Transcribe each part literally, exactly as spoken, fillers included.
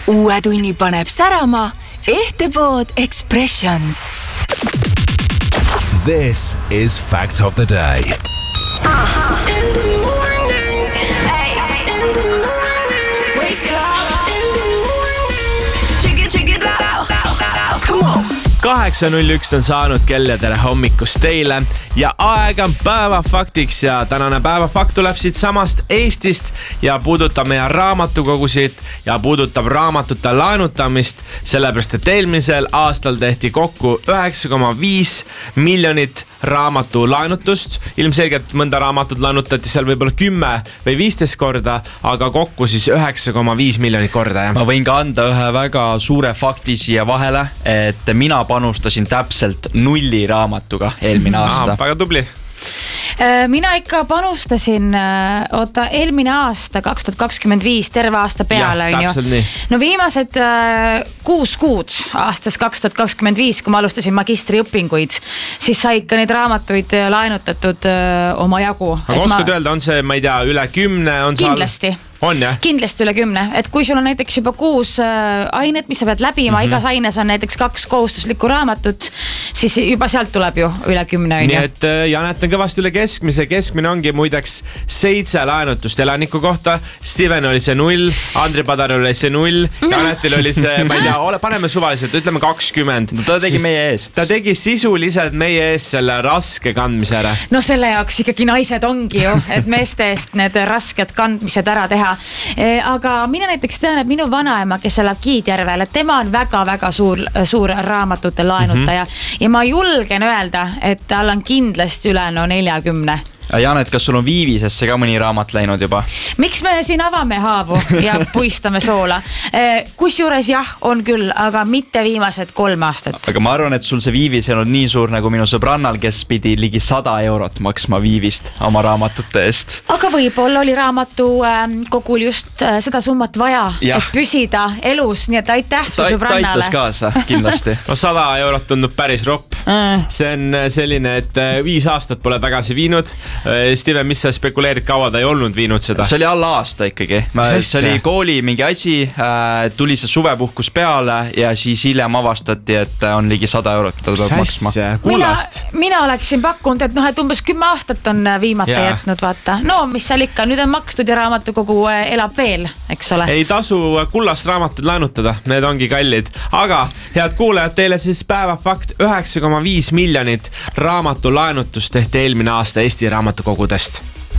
Uue tunni paneb särama Ehtepood Expressions. This is Fact of the Day. Uh-huh. In the morning, hey, in the morning, wake up in the morning, check it, check it out, out, out, come on. kaheksa null üks on saanud kell ja tere hommikust teile ja aeg on päevafaktiks ja tänane päevafakt tuleb siit samast Eestist ja puudutab meie raamatukogusid ja puudutab raamatute laenutamist, sellepärast et eelmisel aastal tehti kokku üheksa koma viis miljonit raamatu laenutust. Ilmselgelt mõnda raamatut laenutati seal võib-olla kümme või viisteist korda, aga kokku siis üheksa koma viis miljonit korda. Ja. Ma võin ka anda ühe väga suure fakti siia vahele, et mina panustasin täpselt nulli raamatuga eelmine aasta. Aha, väga tubli. Mina ikka panustasin oota, eelmine aasta kaks tuhat kakskümmend viis terve aasta peale. Ja, täpselt nii. No viimased äh, kuus kuud aastas kaks tuhat kakskümmend viis, kui ma alustasin magistriõpinguid, siis sai ikka neid raamatuid laenutatud äh, oma jagu. Aga oskad ma... öelda, on see, ma ei tea, üle kümne? On kindlasti. Saal... On, jah? Kindlasti üle kümne, et kui sul on näiteks juba kuus äh, ainet, mis sa pead läbima, mm-hmm. igas aines on näiteks kaks kohustuslikku raamatut, siis juba sealt tuleb ju üle kümne. Nii et äh, Janet on kõvasti üle keskmise, keskmine ongi muideks seitse laenutust elaniku kohta. Steven oli see null, Andri Padar oli see null, Janetil oli see, ma ei tea, ole, paneme suvaliselt, ütleme kakskümmend. No, ta tegi siis, meie eest. Ta tegi sisuliselt meie eest selle raske kandmise ära. No selle jaoks ikkagi naised ongi ju, et meeste eest need rasked kandmised ära teha. Aga mina näiteks tean, et minu vanaema, kes elab Kiidjärvel, et tema on väga-väga suur, suur raamatute laenutaja mm-hmm. ja ma julgen öelda, et tal on kindlasti üle no neljakümne. Janet, kas sul on Viivisesse ka mõni raamat läinud juba? Miks me siin avame haavu ja puistame soola? Kus juures jah, on küll, aga mitte viimased kolm aastat. Aga ma arvan, et sul see Viivis ei olnud nii suur nagu minu sõbrannal, kes pidi ligi sada eurot maksma Viivist oma raamatute eest. Aga võib-olla oli raamatu kogul just seda summat vaja, ja. Et püsida elus, nii et aitäh su sõbrannale. Ta aitas kaasa, kindlasti. No sada eurot tundub päris ropp. See on selline, et viis aastat pole tagasi viinud. Steven, mis sa spekuleerid, kaua ta ei olnud viinud seda? See oli alla aasta ikkagi. See oli kooli mingi asi, tuli see suvepuhkus peale ja siis hiljem avastati, et on ligi sada eurot, ta tuleb maksma. Mina, mina oleksin pakkunud, et, noh, et umbes kümme aastat on viimata ja. Jätnud, vaata. No, mis seal ikka, nüüd on makstud ja raamatukogu elab veel, eks ole. Ei tasu kullast raamatud laenutada, need ongi kallid. Aga, head kuulajad, teile siis päevafakt üheksa koma viis miljonit raamatu laenutust tehti eelmine aasta Eesti raamatukogudest.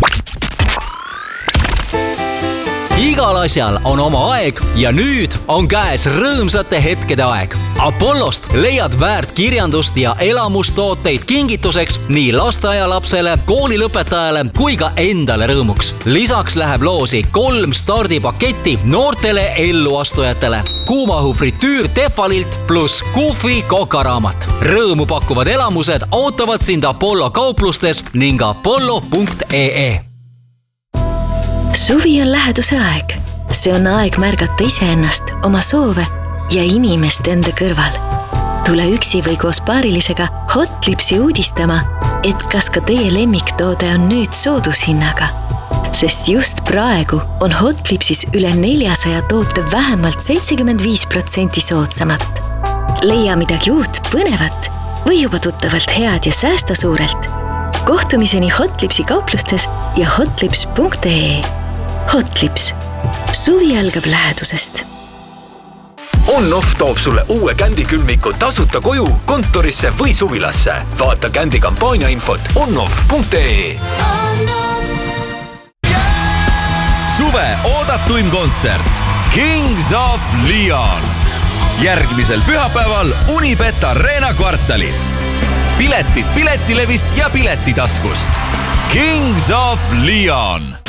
Igal asjal on oma aeg ja nüüd on käes rõõmsate hetkede aeg. Apollost leiad väärt kirjandust ja elamustooteid kingituseks nii lasteaialapsele, koolilõpetajale kui ka endale rõõmuks. Lisaks läheb loosi kolm stardipaketti noortele elluastujatele. Kuumahu fritüür Tefalilt plus Kufi kokaraamat. Rõõmu pakkuvad elamused ootavad sind Apollo kauplustes ning apollo punkt ee. Suvi on läheduse aeg. See on aeg märgata iseennast, oma soove ja inimest enda kõrval. Tule üksi või koos paarilisega Hotlipsi uudistama, et kas ka teie lemmiktoode on nüüd soodushinnaga. Sest just praegu on Hotlipsis üle neljasaja toote vähemalt seitsekümmend viis protsenti soodsamat. Leia midagi uut, põnevat või juba tuttavalt head ja säästa suurelt. Kohtumiseni Hotlipsi kauplustes ja hotlips punkt ee. Hotlips. Suvi algab lähedusest. On-Off toob sulle uue kändikülmiku tasuta koju, kontorisse või suvilasse. Vaata kändi kampaania infot on off punkt ee. Suve oodatuim kontsert Kings of Leon. Järgmisel pühapäeval Unibet Arena kvartalis. Piletid Piletilevist ja Piletitaskust. Kings of Leon.